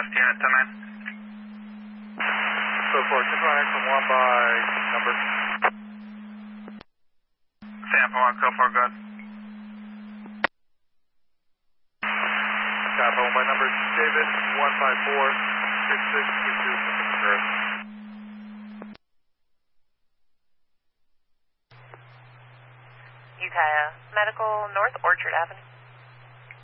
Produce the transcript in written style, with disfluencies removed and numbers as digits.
West unit 10-9. So for 229 from 1 by number. Tampa 1, go for good. Tampa 1 by number David 154-6622 from Earth. Ukiah, Medical, North Orchard Avenue.